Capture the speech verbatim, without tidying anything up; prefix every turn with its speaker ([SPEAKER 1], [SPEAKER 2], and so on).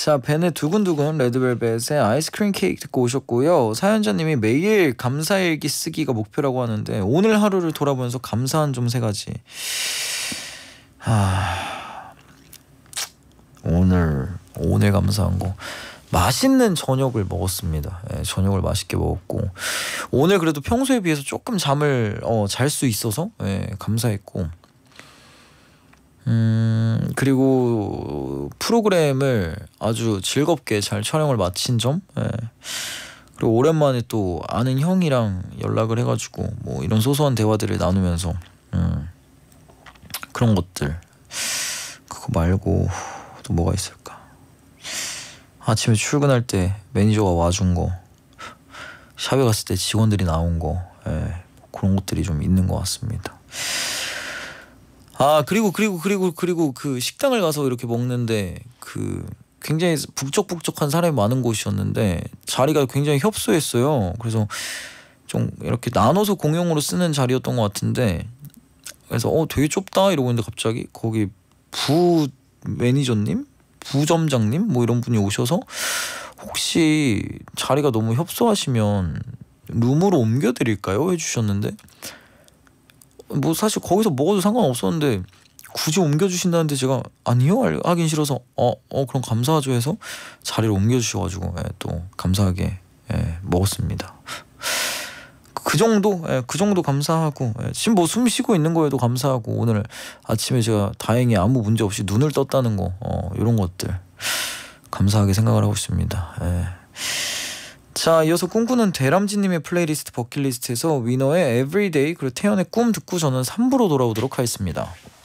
[SPEAKER 1] 자, 벤의 두근두근 레드벨벳의 아이스크림 케이크 듣고 오셨고요. 사연자님이 매일 감사일기 쓰기가 목표라고 하는데 오늘 하루를 돌아보면서 감사한 점 세 가지. 하... 오늘 오늘 감사한 거 맛있는 저녁을 먹었습니다. 예, 저녁을 맛있게 먹었고 오늘 그래도 평소에 비해서 조금 잠을 어, 잘 수 있어서 예, 감사했고 음 그리고 프로그램을 아주 즐겁게 잘 촬영을 마친 점 예. 그리고 오랜만에 또 아는 형이랑 연락을 해가지고 뭐 이런 소소한 대화들을 나누면서 음 그런 것들 그거 말고 또 뭐가 있을까. 아침에 출근할 때 매니저가 와준 거 샵에 갔을 때 직원들이 나온 거 예. 그런 것들이 좀 있는 것 같습니다. 아 그리고 그리고 그리고 그리고 그 식당을 가서 이렇게 먹는데 그 굉장히 북적북적한 사람이 많은 곳이었는데 자리가 굉장히 협소했어요. 그래서 좀 이렇게 나눠서 공용으로 쓰는 자리였던 것 같은데 그래서 어 되게 좁다 이러고 있는데 갑자기 거기 부 매니저님, 부점장님 뭐 이런 분이 오셔서 혹시 자리가 너무 협소하시면 룸으로 옮겨드릴까요? 해주셨는데. 뭐 사실 거기서 먹어도 상관없었는데 굳이 옮겨주신다는데 제가 아니요 하긴 싫어서 어, 어 그럼 감사하죠 해서 자리를 옮겨주셔가지고 예, 또 감사하게 예, 먹었습니다. 그 정도 예, 그 정도 감사하고 예, 지금 뭐 숨 쉬고 있는 거에도 감사하고 오늘 아침에 제가 다행히 아무 문제 없이 눈을 떴다는 거 어, 이런 것들 감사하게 생각을 하고 있습니다. 예. 자, 이어서 꿈꾸는 대람쥐님의 플레이리스트 버킷리스트에서 위너의 Everyday 그리고 태연의 꿈 듣고 저는 삼 부로 돌아오도록 하겠습니다.